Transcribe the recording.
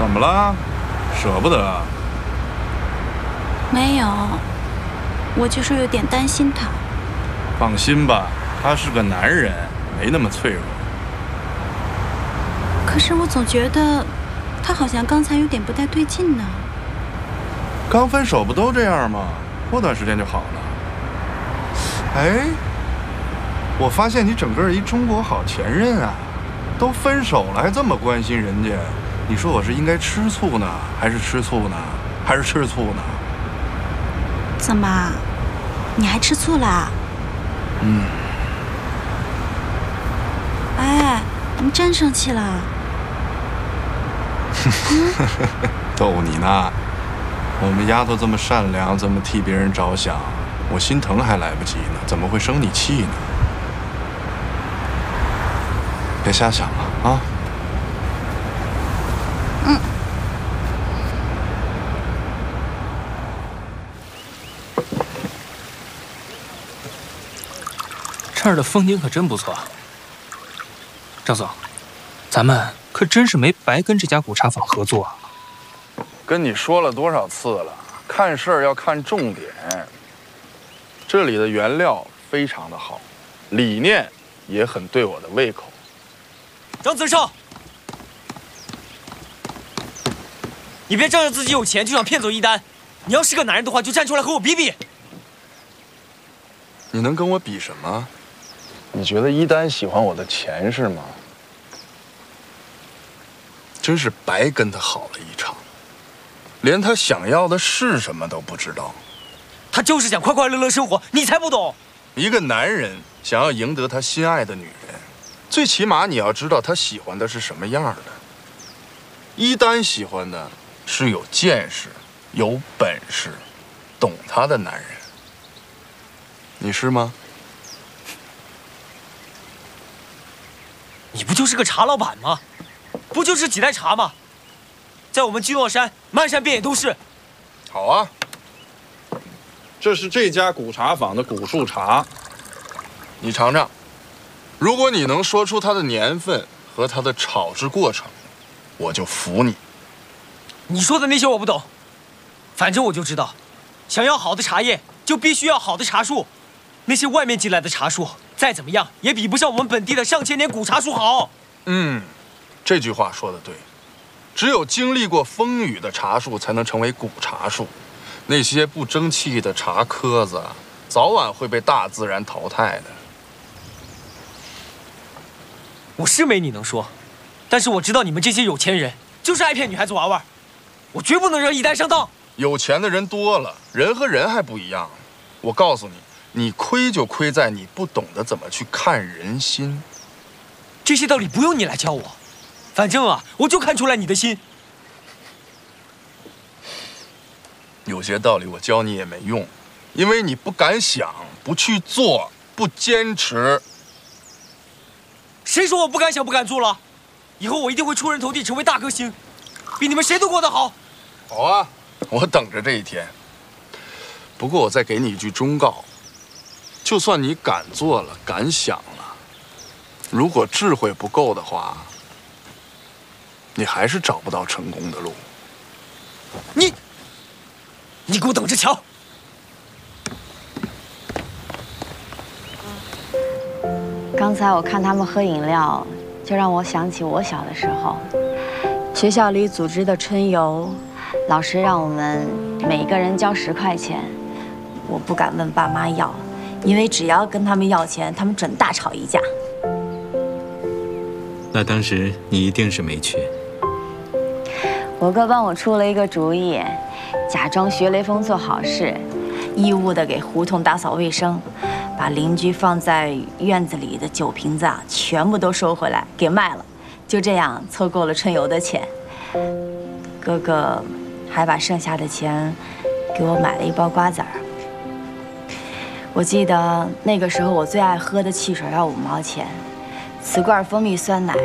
怎么了？舍不得？ 没有，我就是有点担心他。 放心吧，他是个男人，没那么脆弱。 可是我总觉得他好像刚才有点不太对劲呢。 刚分手不都这样吗？过段时间就好了。哎，我发现你整个一中国好前任啊！都分手了还这么关心人家，你说我是应该吃醋呢，还是吃醋呢，还是吃醋呢？ 怎么，你还吃醋啦？哎，你真生气了？ 逗你呢。我们丫头这么善良，这么替别人着想，我心疼还来不及呢，怎么会生你气呢？别瞎想了啊！ 这儿的风景可真不错。张总，咱们可真是没白跟这家古茶坊合作啊。 跟你说了多少次了，看事儿要看重点。这里的原料非常的好，理念也很对我的胃口。 张子少，你别仗着自己有钱就想骗走一丹。你要是个男人的话，就站出来和我比比。 你能跟我比什么？你觉得一丹喜欢我的钱是吗？真是白跟他好了一场，连他想要的是什么都不知道。 他就是想快快乐乐生活，你才不懂。 一个男人想要赢得他心爱的女人，最起码你要知道他喜欢的是什么样的。一丹喜欢的是有见识、有本事、懂他的男人。你是吗？ 你不就是个茶老板吗？不就是几袋茶吗？在我们基诺山，漫山遍野都是。 好啊，这是这家古茶坊的古树茶，你尝尝。如果你能说出它的年份和它的炒制过程，我就服你。 你说的那些我不懂，反正我就知道，想要好的茶叶，就必须要好的茶树。那些外面进来的茶树，再怎么样也比不上我们本地的上千年古茶树好。 这句话说得对，只有经历过风雨的茶树才能成为古茶树，那些不争气的茶棵子，早晚会被大自然淘汰的。 我是没你能说，但是我知道你们这些有钱人就是爱骗女孩子玩玩，我绝不能让一丹上当。 有钱的人多了，人和人还不一样。我告诉你，你亏就亏在你不懂得怎么去看人心。 这些道理不用你来教我，反正啊，我就看出来你的心。 有些道理我教你也没用，因为你不敢想，不去做，不坚持。 谁说我不敢想不敢做了？以后我一定会出人头地，成为大歌星，比你们谁都过得好。 好啊，我等着这一天。不过我再给你一句忠告，就算你敢做了，敢想了，如果智慧不够的话，你还是找不到成功的路。 你给我等着瞧！ 刚才我看他们喝饮料，就让我想起我小的时候，学校里组织的春游，老师让我们每个人交10块钱，我不敢问爸妈要，因为只要跟他们要钱，他们准大吵一架。 那当时你一定是没去。 我哥帮我出了一个主意，假装学雷锋做好事，义务的给胡同打扫卫生，把邻居放在院子里的酒瓶子啊，全部都收回来给卖了，就这样凑够了春游的钱。哥哥还把剩下的钱给我买了一包瓜子儿。我记得那个时候我最爱喝的汽水要5毛钱，瓷罐蜂蜜酸奶